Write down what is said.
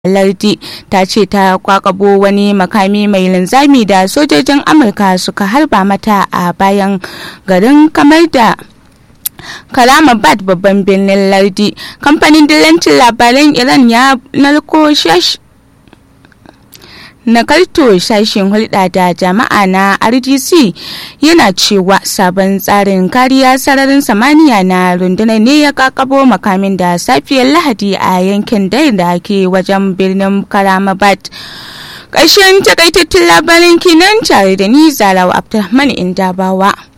lardi ta ce ta kwakabo wani makami mai linzami da sojojin Amurka suka harba mata a bayan garin kamar da Kalamabad babban birnin lardi. Kamfanin dillancin labaran Iran ya nakalto sashen hulɗa da jama'a na RGC yana cewa sabon tsarin kariya sararin samaniya na rundunar ne ya kakabo makamin da safiyar Lahadi a yankin Dar da ke wajen birnin Kalamabad. Ƙarshen takaitattun labarin kinan tare da ni Zarawa Abdulrahman Indabawa.